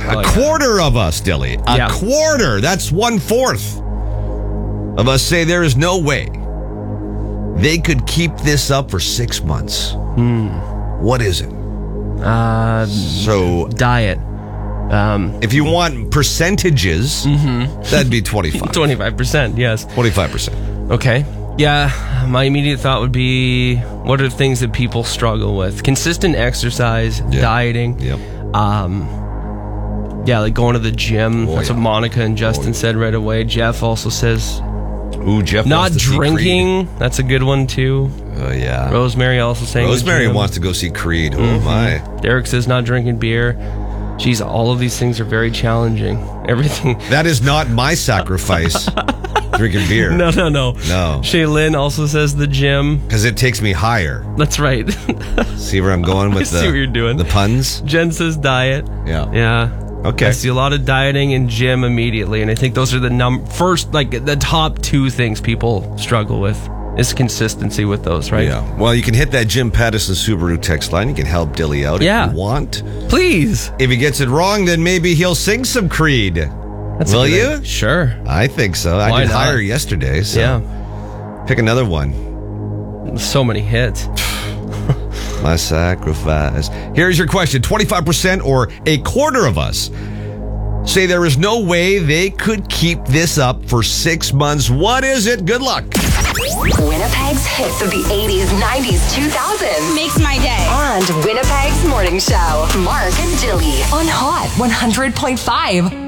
A quarter of us, Dilly. A quarter. That's 1/4 of us say there is no way they could keep this up for 6 months. What is it? Diet. If you want percentages, that'd be 25. 25%, yes. 25%. Okay. Yeah, my immediate thought would be, what are things that people struggle with? Consistent exercise, dieting. Yep. Like going to the gym. That's what Monica and Justin said right away. Jeff also says... Ooh, Jeff not wants to drinking. That's a good one, too. Yeah. Rosemary also saying... Rosemary wants to go see Creed. Oh, my. Derek says not drinking beer. Geez, all of these things are very challenging. Everything. That is not my sacrifice. Drinking beer. No. No. Shaylin also says the gym. Because it takes me higher. That's right. See where I'm going with see what you're doing. The puns? Jen says diet. Yeah. Okay. I see a lot of dieting and gym immediately, and I think those are the the top two things people struggle with is consistency with those, right? Yeah. Well, you can hit that Jim Pattison Subaru text line. You can help Dilly out if you want. Please. If he gets it wrong, then maybe he'll sing some Creed. Will you? Sure. I think so. Why I did not? hire yesterday, so pick another one. So many hits. My sacrifice. Here's your question. 25% or a quarter of us say there is no way they could keep this up for 6 months. What is it? Good luck. Winnipeg's hits of the 80s, 90s, 2000s. Makes my day. And Winnipeg's morning show. Mark and Dilly on Hot 100.5.